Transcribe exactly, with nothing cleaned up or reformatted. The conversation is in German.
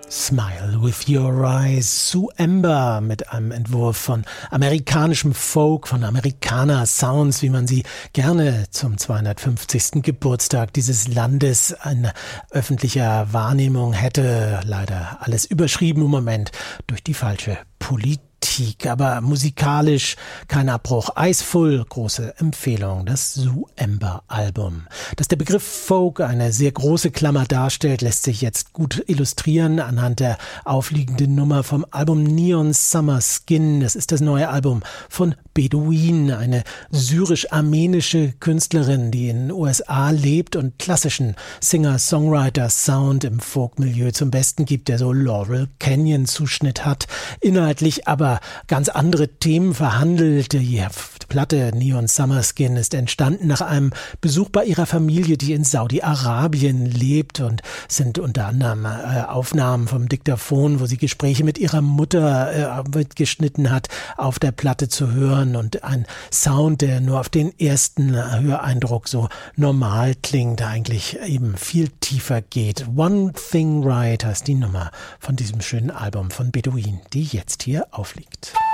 Smile with Your Eyes, Sue Ember mit einem Entwurf von amerikanischem Folk, von Amerikaner-Sounds, wie man sie gerne zum zweihundertfünfzigsten Geburtstag dieses Landes in öffentlicher Wahrnehmung hätte. Leider alles überschrieben im Moment durch die falsche Politik. Aber musikalisch kein Abbruch. Iceful, große Empfehlung, das Sue Ember Album. Dass der Begriff Folk eine sehr große Klammer darstellt, lässt sich jetzt gut illustrieren anhand der aufliegenden Nummer vom Album Neon Summer Skin. Das ist das neue Album von Bedouin, eine syrisch-armenische Künstlerin, die in den U S A lebt und klassischen Singer-Songwriter-Sound im Folk-Milieu zum Besten gibt, der so Laurel Canyon-Zuschnitt hat, inhaltlich aber ganz andere Themen verhandelt. Die Platte Neon Summer Skin ist entstanden nach einem Besuch bei ihrer Familie, die in Saudi-Arabien lebt, und sind unter anderem äh, Aufnahmen vom Diktaphon, wo sie Gespräche mit ihrer Mutter äh, mitgeschnitten hat, auf der Platte zu hören, und ein Sound, der nur auf den ersten Höreindruck so normal klingt, eigentlich eben viel tiefer geht. One Thing Right heißt die Nummer von diesem schönen Album von Bedouin, die jetzt hier aufliegt.